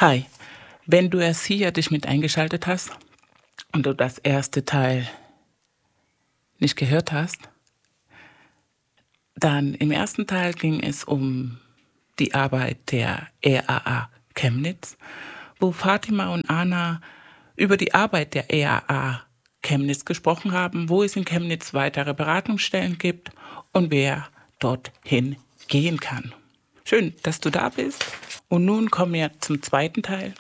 Hi, wenn du erst hier dich mit eingeschaltet hast und du das erste Teil nicht gehört hast, dann im ersten Teil ging es um die Arbeit der EAA Chemnitz, wo Fatima und Anna über die Arbeit der EAA Chemnitz gesprochen haben, wo es in Chemnitz weitere Beratungsstellen gibt und wer dorthin gehen kann. Schön, dass du da bist. Und nun kommen wir zum zweiten Teil.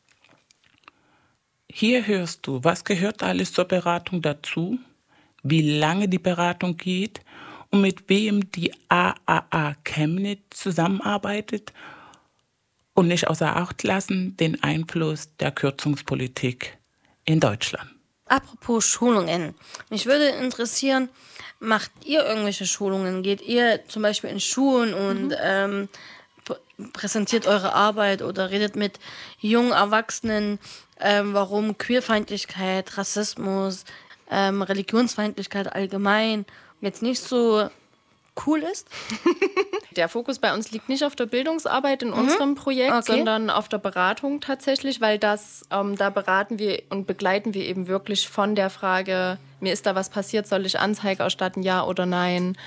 Hier hörst du, was gehört alles zur Beratung dazu, wie lange die Beratung geht und mit wem die AAA Chemnitz zusammenarbeitet und nicht außer Acht lassen den Einfluss der Kürzungspolitik in Deutschland. Apropos Schulungen. Mich würde interessieren, macht ihr irgendwelche Schulungen? Geht ihr zum Beispiel in Schulen und präsentiert eure Arbeit oder redet mit jungen Erwachsenen, warum Queerfeindlichkeit, Rassismus, Religionsfeindlichkeit allgemein jetzt nicht so cool ist? Der Fokus bei uns liegt nicht auf der Bildungsarbeit in unserem Projekt, sondern auf der Beratung tatsächlich, weil da beraten wir und begleiten wir eben wirklich von der Frage, mir ist da was passiert, soll ich Anzeige erstatten, ja oder nein?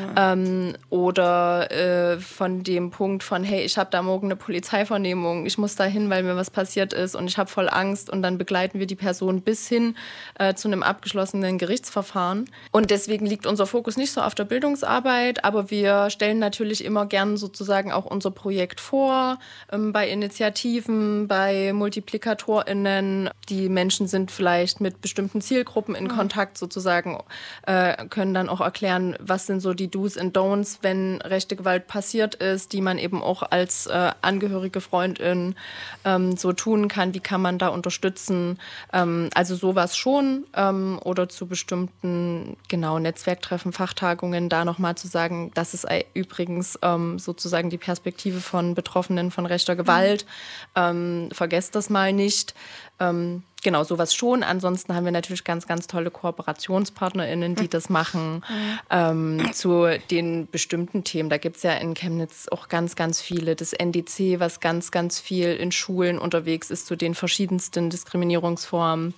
Oder von dem Punkt von, hey, ich habe da morgen eine Polizeivernehmung, ich muss da hin, weil mir was passiert ist und ich habe voll Angst, und dann begleiten wir die Person bis hin zu einem abgeschlossenen Gerichtsverfahren. Und deswegen liegt unser Fokus nicht so auf der Bildungsarbeit, aber wir stellen natürlich immer gern sozusagen auch unser Projekt vor, bei Initiativen, bei MultiplikatorInnen. Die Menschen sind vielleicht mit bestimmten Zielgruppen in Kontakt sozusagen, können dann auch erklären, was sind so die Do's and Don'ts, wenn rechte Gewalt passiert ist, die man eben auch als angehörige Freundin so tun kann. Wie kann man da unterstützen? Also sowas schon. Oder zu bestimmten Netzwerktreffen, Fachtagungen da nochmal zu sagen, das ist übrigens sozusagen die Perspektive von Betroffenen von rechter Gewalt. Vergesst das mal nicht. Sowas schon. Ansonsten haben wir natürlich ganz, ganz tolle KooperationspartnerInnen, die das machen zu den bestimmten Themen. Da gibt es ja in Chemnitz auch ganz, ganz viele. Das NDC, was ganz, ganz viel in Schulen unterwegs ist zu den verschiedensten Diskriminierungsformen.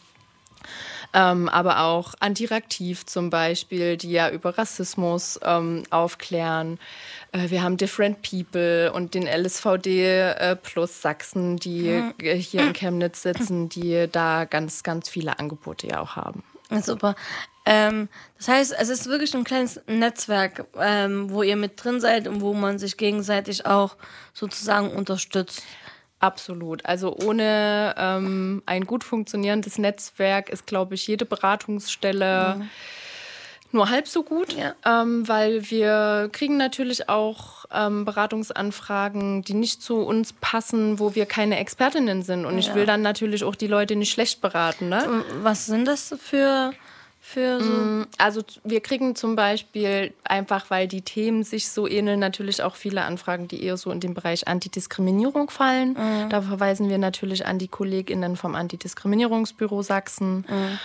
Aber auch Antiraktiv zum Beispiel, die ja über Rassismus aufklären. Wir haben Different People und den LSVD plus Sachsen, die hier in Chemnitz sitzen, die da ganz, ganz viele Angebote ja auch haben. Super. Das heißt, es ist wirklich ein kleines Netzwerk, wo ihr mit drin seid und wo man sich gegenseitig auch sozusagen unterstützt. Absolut. Also ohne ein gut funktionierendes Netzwerk ist, glaube ich, jede Beratungsstelle nur halb so gut, weil wir kriegen natürlich auch Beratungsanfragen, die nicht zu uns passen, wo wir keine Expertinnen sind. Und ich will dann natürlich auch die Leute nicht schlecht beraten. Ne? Was sind das für so? Also wir kriegen zum Beispiel, einfach weil die Themen sich so ähneln, natürlich auch viele Anfragen, die eher so in den Bereich Antidiskriminierung fallen. Da verweisen wir natürlich an die KollegInnen vom Antidiskriminierungsbüro Sachsen.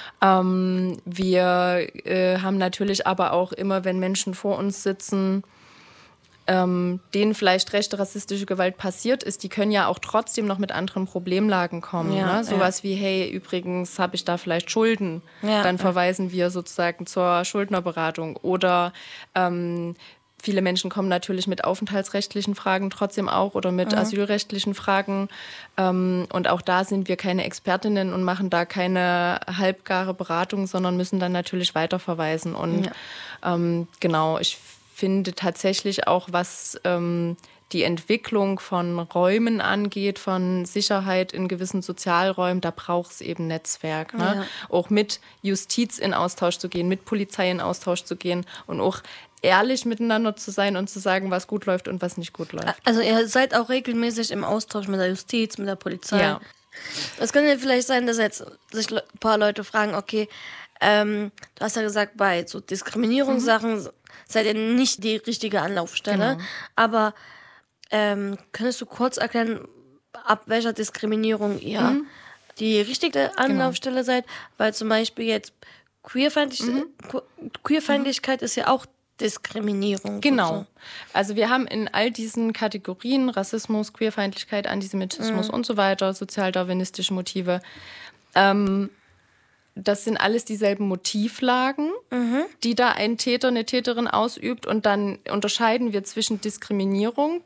Wir haben natürlich aber auch immer, wenn Menschen vor uns sitzen, denen vielleicht rechte rassistische Gewalt passiert ist, die können ja auch trotzdem noch mit anderen Problemlagen kommen. Ne? Sowas wie, hey, übrigens habe ich da vielleicht Schulden. Dann verweisen wir sozusagen zur Schuldnerberatung. Oder viele Menschen kommen natürlich mit aufenthaltsrechtlichen Fragen trotzdem auch oder mit asylrechtlichen Fragen. Und auch da sind wir keine Expertinnen und machen da keine halbgare Beratung, sondern müssen dann natürlich weiterverweisen. Und ich finde tatsächlich auch, was die Entwicklung von Räumen angeht, von Sicherheit in gewissen Sozialräumen, da braucht es eben Netzwerk. Ne? Ja. Auch mit Justiz in Austausch zu gehen, mit Polizei in Austausch zu gehen und auch ehrlich miteinander zu sein und zu sagen, was gut läuft und was nicht gut läuft. Also ihr seid auch regelmäßig im Austausch mit der Justiz, mit der Polizei. Ja. Es könnte ja vielleicht sein, dass jetzt sich ein paar Leute fragen, okay, du hast ja gesagt, bei so Diskriminierungssachen seid ihr nicht die richtige Anlaufstelle. Genau. Aber könntest du kurz erklären, ab welcher Diskriminierung ihr die richtige Anlaufstelle seid? Weil zum Beispiel jetzt Queerfeindlichkeit ist ja auch Diskriminierung. Genau. So. Also wir haben in all diesen Kategorien Rassismus, Queerfeindlichkeit, Antisemitismus und so weiter, sozialdarwinistische Motive, das sind alles dieselben Motivlagen, die da ein Täter, eine Täterin ausübt. Und dann unterscheiden wir zwischen Diskriminierung,